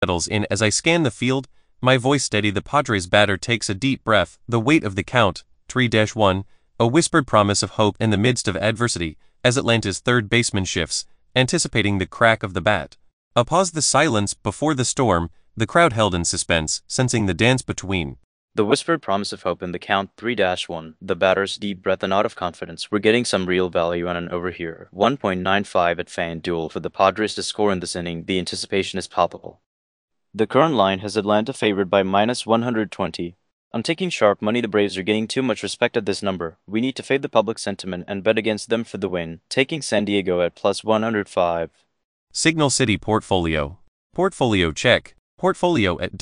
settles in as I scan the field, my voice steady. The Padres batter takes a deep breath, the weight of the count, 3-1, a whispered promise of hope in the midst of adversity, as Atlanta's third baseman shifts, anticipating the crack of the bat. A pause, the silence before the storm, the crowd held in suspense, sensing the dance between. The whispered promise of hope in the count 3-1, the batter's deep breath and out of confidence. We're getting some real value on an over here. 1.95 at FanDuel for the Padres to score in this inning. The anticipation is palpable. The current line has Atlanta favored by -120. I'm taking sharp money. The Braves are getting too much respect at this number. We need to fade the public sentiment and bet against them for the win. Taking San Diego at +105. Signal City Portfolio. Portfolio check. Portfolio at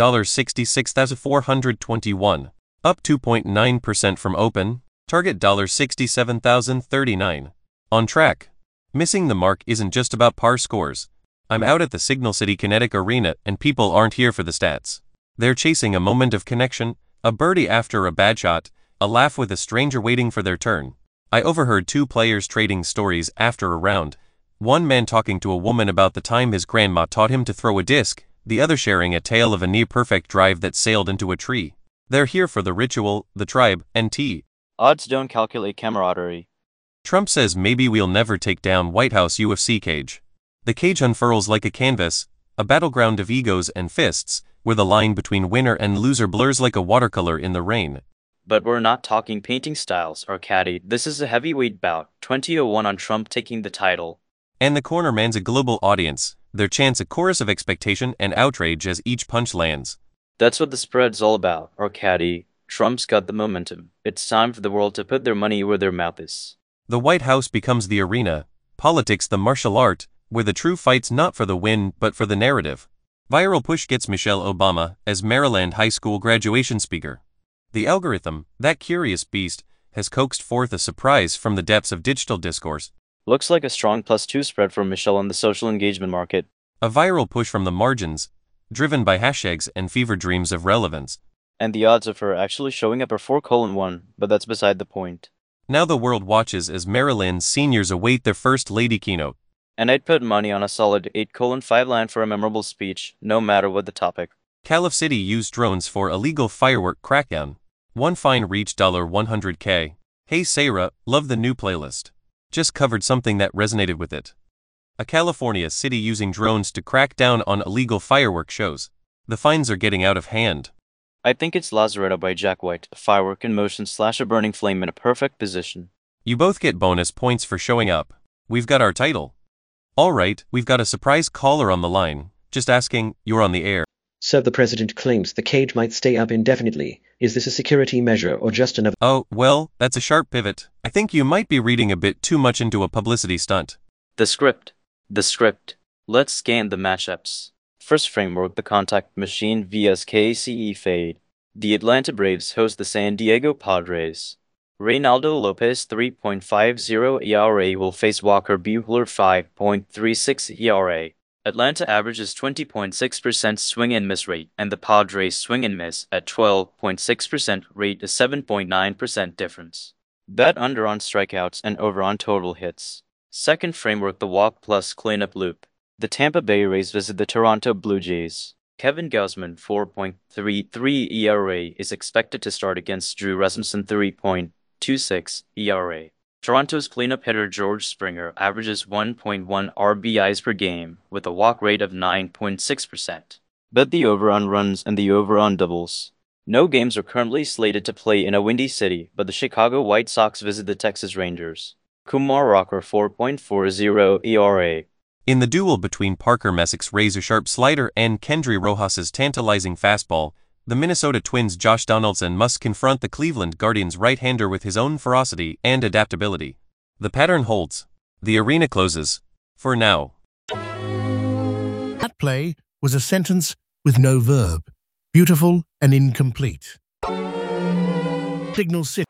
$66,421. Up 2.9% from open. Target $67,039. On track. Missing the mark isn't just about par scores. I'm out at the Signal City Kinetic Arena and people aren't here for the stats. They're chasing a moment of connection, a birdie after a bad shot, a laugh with a stranger waiting for their turn. I overheard two players trading stories after a round. One man talking to a woman about the time his grandma taught him to throw a disc, the other sharing a tale of a near-perfect drive that sailed into a tree. They're here for the ritual, the tribe, and tea. Odds don't calculate camaraderie. Trump says maybe we'll never take down White House UFC cage. The cage unfurls like a canvas, a battleground of egos and fists, where the line between winner and loser blurs like a watercolor in the rain. But we're not talking painting styles or caddy. This is a heavyweight bout, 20-1 on Trump taking the title. And the corner man's a global audience, their chants a chorus of expectation and outrage as each punch lands. That's what the spread's all about, or caddy. Trump's got the momentum. It's time for the world to put their money where their mouth is. The White House becomes the arena, politics the martial art, where the true fight's not for the win but for the narrative. Viral push gets Michelle Obama as Maryland high school graduation speaker. The algorithm, that curious beast, has coaxed forth a surprise from the depths of digital discourse. Looks like a strong +2 spread for Michelle on the social engagement market. A viral push from the margins, driven by hashtags and fever dreams of relevance. And the odds of her actually showing up are 4:1, but that's beside the point. Now the world watches as Maryland's seniors await their first lady keynote. And I'd put money on a solid 8:5 line for a memorable speech, no matter what the topic. Calif City used drones for illegal firework crackdown. One fine reached $100K. Hey Sarah, love the new playlist. Just covered something that resonated with it. A California city using drones to crack down on illegal firework shows. The fines are getting out of hand. I think it's Lazaretto by Jack White, a firework in motion / a burning flame in a perfect position. You both get bonus points for showing up. We've got our title. Alright, we've got a surprise caller on the line. Just asking, you're on the air. Sir, the president claims the cage might stay up indefinitely. Is this a security measure or just another? Oh, well, that's a sharp pivot. I think you might be reading a bit too much into a publicity stunt. The script. Let's scan the matchups. First framework, the contact machine vs KCE fade. The Atlanta Braves host the San Diego Padres. Reynaldo Lopez 3.50 ERA will face Walker Buehler 5.36 ERA. Atlanta averages 20.6% swing and miss rate, and the Padres swing and miss at 12.6% rate, a 7.9% difference. Bet under on strikeouts and over on total hits. Second framework, the walk plus cleanup loop. The Tampa Bay Rays visit the Toronto Blue Jays. Kevin Gausman 4.33 ERA is expected to start against Drew Rasmussen 3.26 ERA. Toronto's cleanup hitter George Springer averages 1.1 RBIs per game with a walk rate of 9.6%. Bet the over on runs and the over on doubles. No games are currently slated to play in a windy city, but the Chicago White Sox visit the Texas Rangers. Kumar Rocker 4.40 ERA. In the duel between Parker Messick's razor-sharp slider and Kendry Rojas's tantalizing fastball, the Minnesota Twins' Josh Donaldson must confront the Cleveland Guardians' right-hander with his own ferocity and adaptability. The pattern holds. The arena closes. For now. That play was a sentence with no verb. Beautiful and incomplete. Signal City.